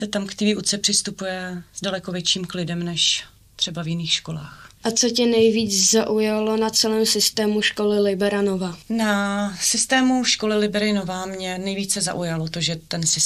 Tam k té výuce přistupuje s daleko větším klidem než třeba v jiných školách. A co tě nejvíc zaujalo na celém systému školy Liberanova? Na systému školy Liberanova mě nejvíce zaujalo to, že ten systém